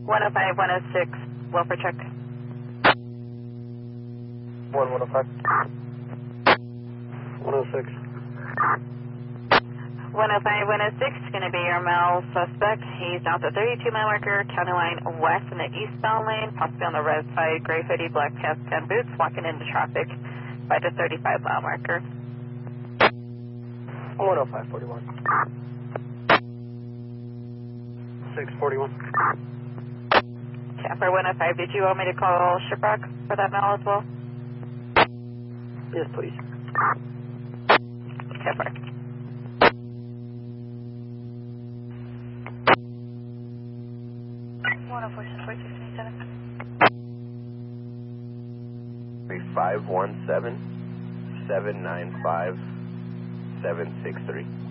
105, 106, welfare check. 105. 106. 105, 106 is going to be your male suspect. He's down to 32 mile marker, county line west in the eastbound lane, possibly on the red side, gray hoodie, black pants, 10 boots, walking into traffic by the 35 mile marker. 105, 41. 641. For 105, did you want me to call Shiprock for that male as well? Yes, please. Shiprock. Three 517-795-763.